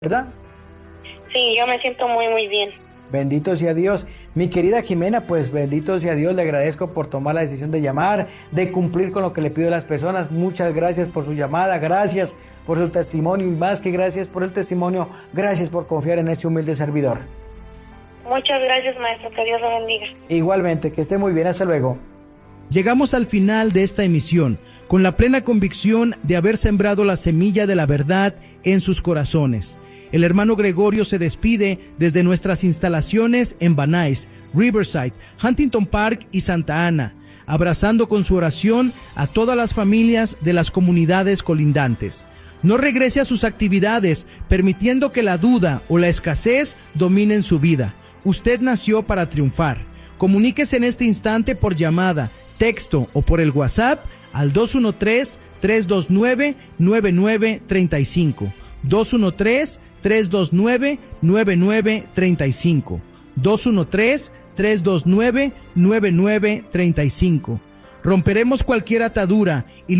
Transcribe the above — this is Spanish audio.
¿verdad? Sí, yo me siento muy, muy bien. Bendito sea Dios. Mi querida Jimena, pues bendito sea Dios, le agradezco por tomar la decisión de llamar, de cumplir con lo que le pido a las personas. Muchas gracias por su llamada, gracias por su testimonio y más que gracias por el testimonio, gracias por confiar en este humilde servidor. Muchas gracias, maestro, que Dios lo bendiga. Igualmente, que esté muy bien, hasta luego. Llegamos al final de esta emisión con la plena convicción de haber sembrado la semilla de la verdad en sus corazones. El hermano Gregorio se despide desde nuestras instalaciones en Van Nuys, Riverside, Huntington Park y Santa Ana, abrazando con su oración a todas las familias de las comunidades colindantes. No regrese a sus actividades, permitiendo que la duda o la escasez dominen su vida. Usted nació para triunfar. Comuníquese en este instante por llamada, texto o por el WhatsApp al 213-329-9935. 213-329-9935. 213-329-9935. Romperemos cualquier atadura y